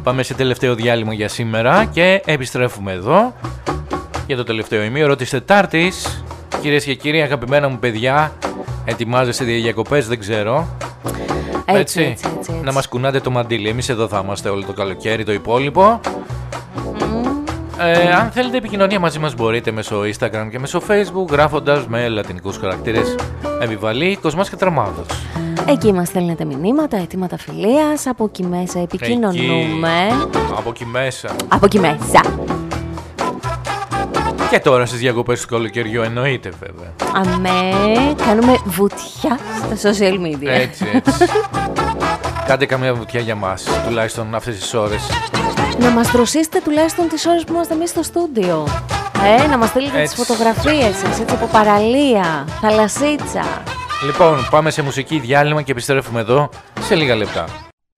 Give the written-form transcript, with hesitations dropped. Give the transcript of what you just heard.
Πάμε σε τελευταίο διάλειμμα για σήμερα και επιστρέφουμε εδώ για το τελευταίο ημίωρο της Τετάρτης. Κυρίες και κύριοι, αγαπημένα μου παιδιά, ετοιμάζεστε για διακοπές, δεν ξέρω. Έτσι. Να μας κουνάτε το μαντίλι. Εμείς εδώ θα είμαστε όλο το καλοκαίρι, το υπόλοιπο. Αν θέλετε επικοινωνία μαζί μας μπορείτε μέσω Instagram και μέσω Facebook, γράφοντας με λατινικούς χαρακτήρες Επιβαλή, Κοσμάς και Τραμάδος. Εκεί μας στέλνετε μηνύματα, αιτήματα φιλίας, από εκεί μέσα επικοινωνούμε. Από εκεί μέσα. Από εκεί μέσα. Και τώρα στις διακοπές του καλοκαιριού εννοείται βέβαια. Αμέ, κάνουμε βουτιά στα social media. Έτσι. Κάντε καμία βουτιά για μας, τουλάχιστον αυτές τις ώρες. Να μας δροσίσετε τουλάχιστον τις ώρες που είμαστε εμείς στο στούντιο. Να μας στείλετε τις φωτογραφίες σας, έτσι από παραλία, θαλασσίτσα. Λοιπόν, πάμε σε μουσική διάλειμμα και επιστρέφουμε εδώ σε λίγα λεπτά.